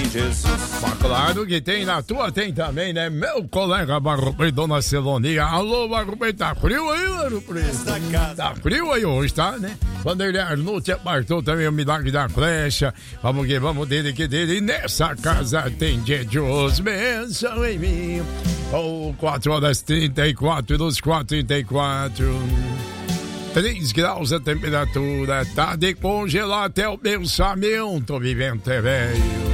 Jesus. Mas claro que tem, na tua tem também, né? Meu colega Barro Preto, Dona Celonia. Alô, Barro Preto, tá frio aí, Barro Preto? Tá frio aí hoje, tá, né? Vanderlei Arnulti apartou também o milagre da flecha. Vamos que vamos dele que dele. Nessa casa tem Deus, bênção em mim. 4h34, dos 4h34. 3 graus a temperatura, tá de congelar até o pensamento, vivente velho.